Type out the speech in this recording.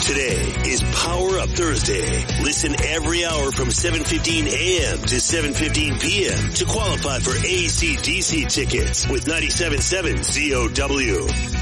Today is Power Up Thursday. Listen every hour from 7:15 a.m. to 7:15 p.m. to qualify for AC/DC tickets with 97.7 COW.